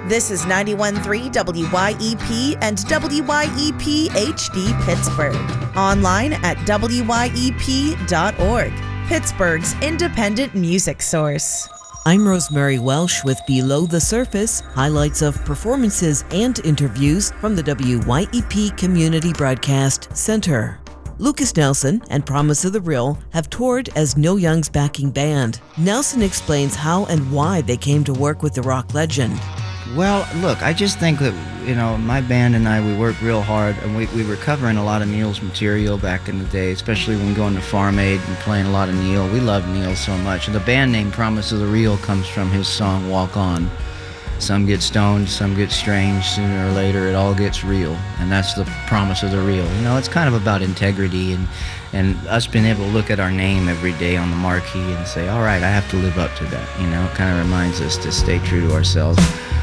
This is 91.3 WYEP and WYEP HD Pittsburgh. Online at WYEP.org, Pittsburgh's independent music source. I'm Rosemary Welsh with Below the Surface, highlights of performances and interviews from the WYEP Community Broadcast Center. Lukas Nelson and Promise of the Real have toured as Neil Young's backing band. Nelson explains how and why they came to work with the rock legend. Well, look, I just think that, my band and I, we work real hard, and we were covering a lot of Neil's material back in the day, especially when going to Farm Aid and playing a lot of Neil. We love Neil so much. And the band name Promise of the Real comes from his song Walk On. Some get stoned, some get strange, sooner or later it all gets real. And that's the promise of the real. It's kind of about integrity and us being able to look at our name every day on the marquee and say, all right, I have to live up to that. It kind of reminds us to stay true to ourselves.